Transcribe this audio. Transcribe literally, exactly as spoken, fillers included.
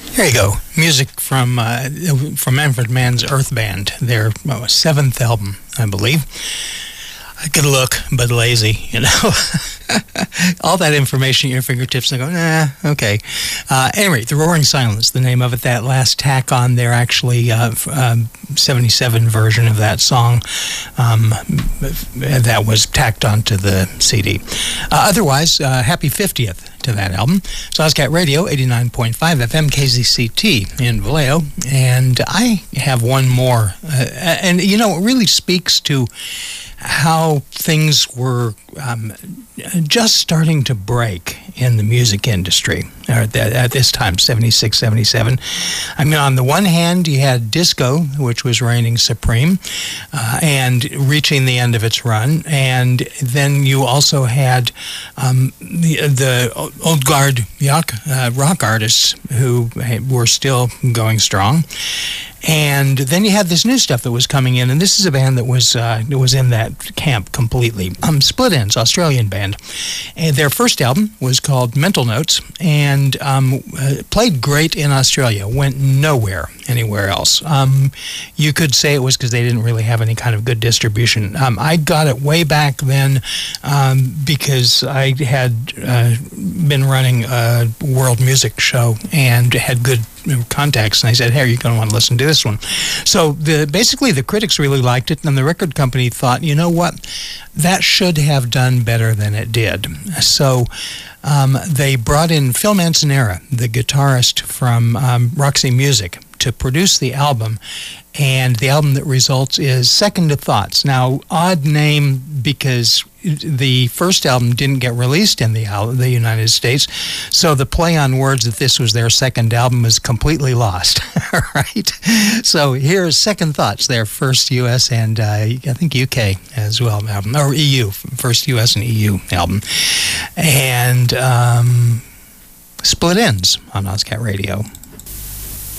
There you go. Music from uh, from Manfred Mann's Earth Band, their uh, seventh album, I believe. Good look, but lazy, you know. All that information at your fingertips, and I go, nah, okay. Uh, anyway, The Roaring Silence, the name of it, that last tack on there, actually, uh, um, seventy-seven version of that song um, that was tacked onto the C D. Uh, otherwise, uh, happy fiftieth to that album. So Ozcat Radio, eighty-nine point five F M K Z C T in Vallejo. And I have one more. Uh, and, you know, it really speaks to how things were um, just starting to break in the music industry at, that, at this time, seventy-six, seventy-seven. I mean, on the one hand, you had disco, which was reigning supreme uh, and reaching the end of its run. And then you also had um, the, the old guard rock, uh, rock artists who were still going strong. And then you had this new stuff that was coming in, and this is a band that was uh, was in that camp completely. Um, Split Enz, Australian band. And their first album was called Mental Notes, and um, uh, played great in Australia, went nowhere anywhere else. Um, you could say it was because they didn't really have any kind of good distribution. Um, I got it way back then um, because I had uh, been running a world music show and had good contacts, and I said, hey, you're going to want to listen to this one. So the basically the critics really liked it, and the record company thought, you know what, that should have done better than it did. So um, they brought in Phil Manzanera, the guitarist from um, Roxy Music, to produce the album, and the album that results is Second to Thoughts. Now, odd name because the first album didn't get released in the, the United States, so the play on words that this was their second album is completely lost, right? So here's Second Thoughts, their first U S and uh, I think U K as well album, or E U, first U S and E U album. And um, Split Enz on Ozcat Radio.